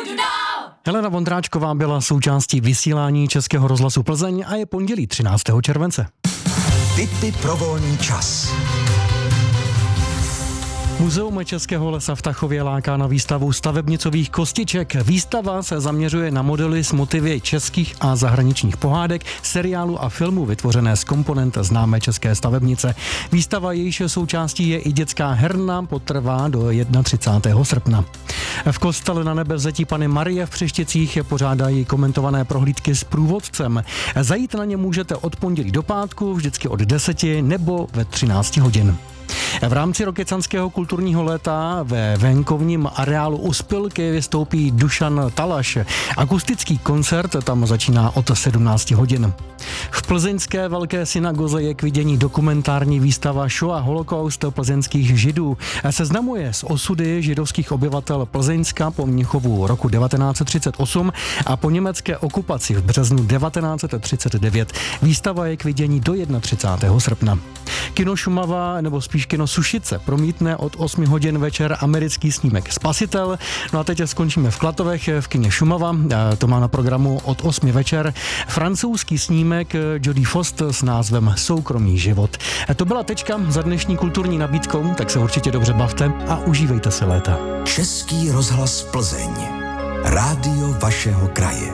Helena Vondráčková byla součástí vysílání Českého rozhlasu Plzeň a je pondělí 13. července. Tipy pro volný čas. Muzeum Českého lesa v Tachově láká na výstavu stavebnicových kostiček. Výstava se zaměřuje na modely s motivy českých a zahraničních pohádek, seriálu a filmu vytvořené z komponent známé české stavebnice. Výstava, jejíž součástí je i dětská herna, potrvá do 31. srpna. V kostele Na nebevzetí Panny Marie v Přeštěcích pořádají komentované prohlídky s průvodcem. Zajít na ně můžete od pondělí do pátku, vždycky od 10 nebo ve 13 hodin. V rámci Rokycanského kulturního léta ve venkovním areálu Uspilky vystoupí Dušan Talaš. Akustický koncert tam začíná od 17 hodin. V plzeňské velké synagoze je k vidění dokumentární výstava Shoah holokaust plzeňských židů. Seznamuje s osudy židovských obyvatel Plzeňska po Mnichovu roku 1938 a po německé okupaci v březnu 1939. Výstava je k vidění do 31. srpna. Kino Šumava, nebo spíš kino Sušice, promítne od 8 hodin večer americký snímek Spasitel. No a teď skončíme v Klatovech v kině Šumava. To má na programu od 8 večer francouzský snímek Jodie Foster s názvem Soukromý život. To byla tečka za dnešní kulturní nabídkou, tak se určitě dobře bavte a užívejte se léta. Český rozhlas Plzeň. Rádio vašeho kraje.